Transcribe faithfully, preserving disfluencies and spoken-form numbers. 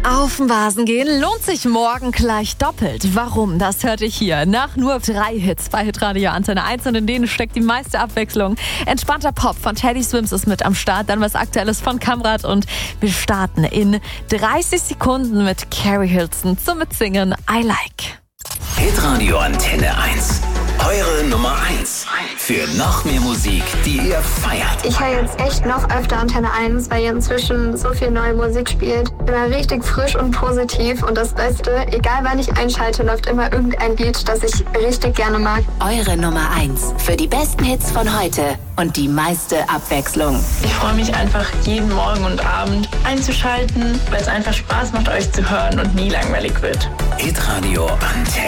Auf den Vasen gehen lohnt sich morgen gleich doppelt. Warum? Das hörte ich hier. Nach nur drei Hits bei Hitradio Antenne eins und in denen steckt die meiste Abwechslung. Entspannter Pop von Teddy Swims ist mit am Start, dann was Aktuelles von Kamrat und wir starten in dreißig Sekunden mit Carrie Hilton zum Mitsingen I Like. Hitradio Antenne eins. Eure Nummer eins. Für noch mehr Musik, die ihr feiert. Ich höre jetzt echt noch öfter Antenne eins, weil ihr inzwischen so viel neue Musik spielt. Immer richtig frisch und positiv. Und das Beste, egal wann ich einschalte, läuft immer irgendein Lied, das ich richtig gerne mag. Eure Nummer eins. Für die besten Hits von heute und die meiste Abwechslung. Ich freue mich einfach jeden Morgen und Abend einzuschalten, weil es einfach Spaß macht, euch zu hören und nie langweilig wird. Hitradio Antenne.